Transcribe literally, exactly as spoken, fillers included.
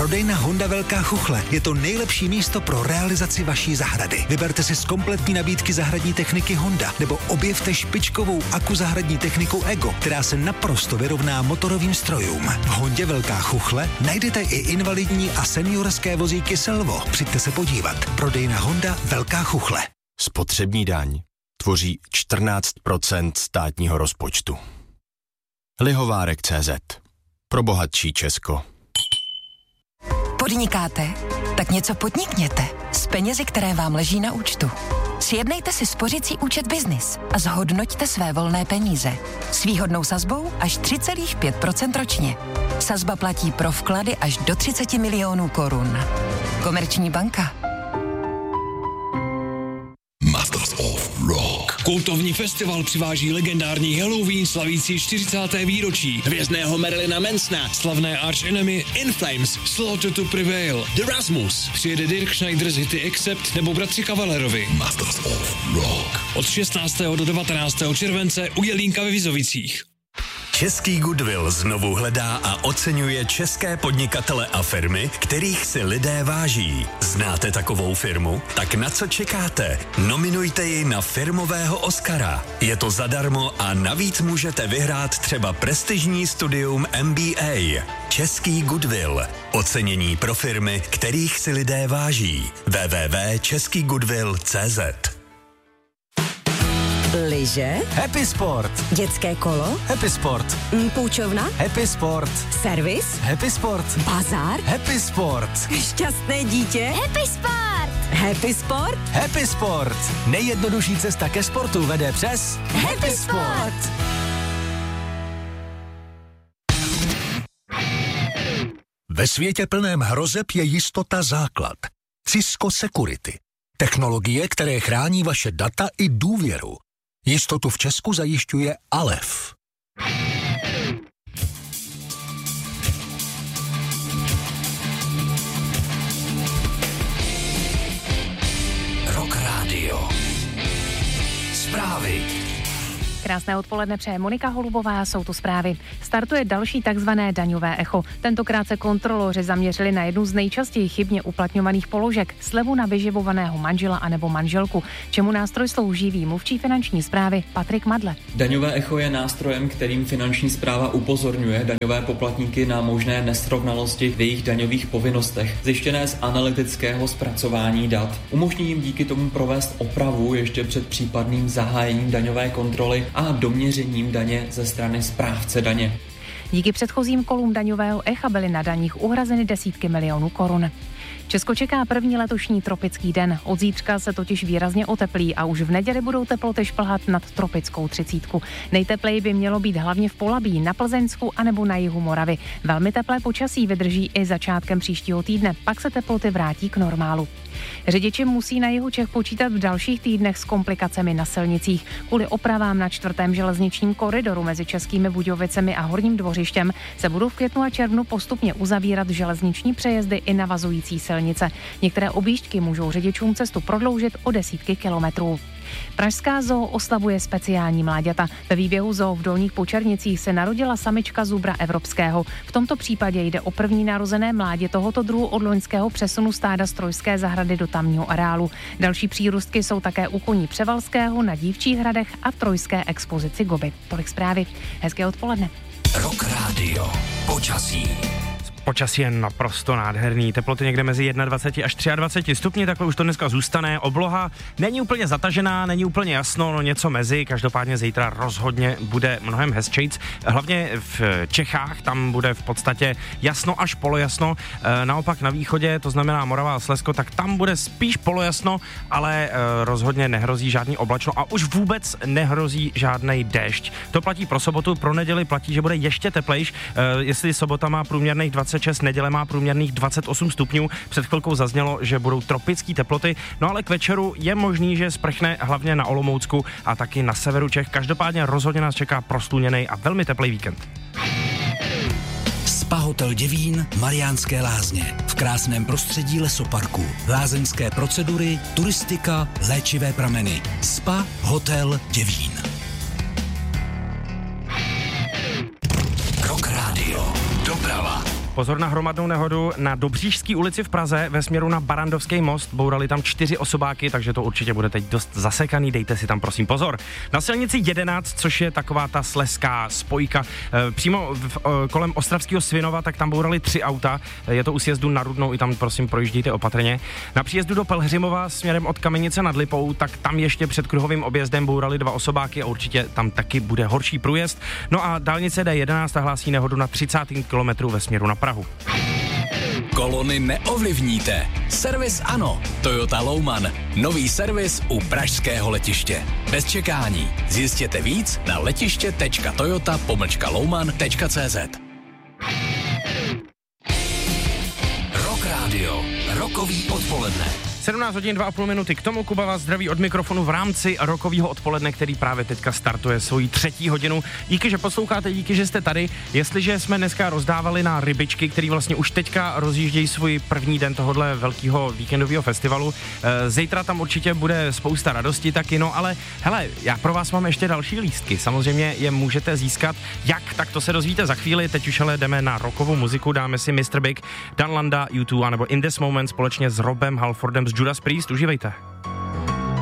Prodejna Honda Velká Chuchle je to nejlepší místo pro realizaci vaší zahrady. Vyberte si z kompletní nabídky zahradní techniky Honda nebo objevte špičkovou aku zahradní techniku Ego, která se naprosto vyrovná motorovým strojům. V Hondě Velká Chuchle najdete i invalidní a seniorské vozíky Selvo. Přijďte se podívat. Prodejna Honda Velká Chuchle. Spotřební daň tvoří čtrnáct procent státního rozpočtu. Lihovárek tečka cé zet. Pro bohatší Česko. Podnikáte? Tak něco podnikněte s penězi, které vám leží na účtu. Sjednejte si spořicí účet Biznis a zhodnoťte své volné peníze. S výhodnou sazbou až tři celá pět procenta ročně. Sazba platí pro vklady až do třicet milionů korun. Komerční banka. Masters of Rock. Kultovní festival přiváží legendární Halloween slavící čtyřicáté výročí, hvězdného Marilyna Mansona, slavné Arch Enemy, In Flames, Slaughter to Prevail, The Rasmus, přijede Dirk Schneider z hity Accept nebo bratři Kavalerovi. Masters of Rock. Od šestnáctého do devatenáctého července u Jelínka ve Vizovicích. Český Goodwill znovu hledá a oceňuje české podnikatele a firmy, kterých si lidé váží. Znáte takovou firmu? Tak na co čekáte? Nominujte ji na firmového Oscara. Je to zadarmo a navíc můžete vyhrát třeba prestižní studium M B A. Český Goodwill. Ocenění pro firmy, kterých si lidé váží. w w w tečka český goodwill tečka cé zet. Lyže? Happy Sport. Dětské kolo? Happy Sport. Půjčovna? Happy Sport. Servis? Happy Sport. Bazar? Happy Sport. Šťastné dítě? Happy Sport. Happy Sport? Happy Sport. Nejjednodušší cesta ke sportu vede přes Happy Sport. Ve světě plném hrozeb je jistota základ. Cisco Security. Technologie, které chrání vaše data i důvěru. Jistotu v Česku zajišťuje Alef. Rock Radio. Zprávy. Krásné odpoledne přeje Monika Holubová, jsou tu zprávy. Startuje další takzvané daňové echo. Tentokrát se kontroloři zaměřili na jednu z nejčastěji chybně uplatňovaných položek, slevu na vyživovaného manžela anebo manželku. Čemu nástroj slouží, ví mluvčí finanční správy Patrik Madle. Daňové echo je nástrojem, kterým finanční správa upozorňuje daňové poplatníky na možné nesrovnalosti v jejich daňových povinnostech, zjištěné z analytického zpracování dat. Umožní jim díky tomu provést opravu ještě před případným zahájením daňové kontroly a doměřením daně ze strany správce daně. Díky předchozím kolům daňového echa byly na daních uhrazeny desítky milionů korun. Česko čeká první letošní tropický den. Od zítřka se totiž výrazně oteplí a už v neděli budou teploty šplhat nad tropickou třicítku. Nejtepleji by mělo být hlavně v Polabí, na Plzeňsku anebo na jihu Moravy. Velmi teplé počasí vydrží i začátkem příštího týdne, pak se teploty vrátí k normálu. Řidiči musí na jihu Čech počítat v dalších týdnech s komplikacemi na silnicích. Kvůli opravám na čtvrtém železničním koridoru mezi Českými Budějovicemi a Horním Dvořištěm se budou v květnu a červnu postupně uzavírat železniční přejezdy i navazující silnice. Některé objížďky můžou řidičům cestu prodloužit o desítky kilometrů. Pražská zoo oslavuje speciální mláďata. Ve výběhu zoo v Dolních Počernicích se narodila samička zubra evropského. V tomto případě jde o první narozené mládě tohoto druhu od loňského přesunu stáda z Trojské zahrady do tamního areálu. Další přírůstky jsou také u koní Převalského, na Dívčích hradech a v trojské expozici Goby. Tolik zprávy. Hezké odpoledne. Rock Radio. Počasí. Počasí je naprosto nádherný, teploty někde mezi dvacet jedna až dvacet tři stupni, takhle už to dneska zůstane. Obloha není úplně zatažená, není úplně jasno, no něco mezi, každopádně zítra rozhodně bude mnohem hezčejc. Hlavně v Čechách, tam bude v podstatě jasno až polojasno, e, naopak na východě, to znamená Morava a Slezsko, tak tam bude spíš polojasno, ale e, rozhodně nehrozí žádný oblačno a už vůbec nehrozí žádný déšť. To platí pro sobotu, pro neděli platí, že bude ještě teplejš, e, jestli sobota má průměrných dvacet šest, neděle má průměrných dvacet osm stupňů. Před chvilkou zaznělo, že budou tropické teploty, no ale k večeru je možný, že sprchne hlavně na Olomoucku a taky na severu Čech. Každopádně rozhodně nás čeká prosluněnej a velmi teplý víkend. Spa Hotel Děvín, Mariánské Lázně. V krásném prostředí lesoparku. Lázeňské procedury, turistika, léčivé prameny. Spa Hotel Děvín. Rock Radio. Doprava. Pozor na hromadnou nehodu na Dobříšské ulici v Praze ve směru na Barandovský most. Bourali tam čtyři osobáky, takže to určitě bude teď dost zasekaný. Dejte si tam prosím pozor. Na silnici jedenáct, což je taková ta slezská spojka, přímo v, kolem Ostravského Svinova, tak tam bourali tři auta. Je to u sjezdu na Rudnou, i tam prosím projíždějte opatrně. Na příjezdu do Pelhřimova směrem od Kamenice nad Lipou, tak tam ještě před kruhovým objezdem bourali dva osobáky a určitě tam taky bude horší průjezd. No a dálnice D jedenáct hlásí nehodu na třicátém kilometru ve směru na Prahu. Kolony neovlivníte. Servis ano. Toyota Louman. Nový servis u pražského letiště. Bez čekání. Zjistěte víc na letiště tečka toyota pomlčka louman tečka cz. Rock Radio. Rokový odpoledne. sedmnáct hodin dva a půl minuty, k tomu Kuba vás zdraví od mikrofonu v rámci rokového odpoledne, který právě teďka startuje svoji třetí hodinu. Díky, že posloucháte, díky, že jste tady. Jestliže jsme dneska rozdávali na rybičky, který vlastně už teďka rozjíždějí svůj první den tohohle velkého víkendového festivalu, zítra tam určitě bude spousta radosti taky, no ale hele, já pro vás mám ještě další lístky. Samozřejmě je můžete získat. Jak? Tak to se dozvíte za chvíli. Teď už ale jdeme na rockovou muziku, dáme si mister Big, Dan Landa, U dva anebo In This Moment společně s Robem Halfordem z Judas Priest. Užívejte.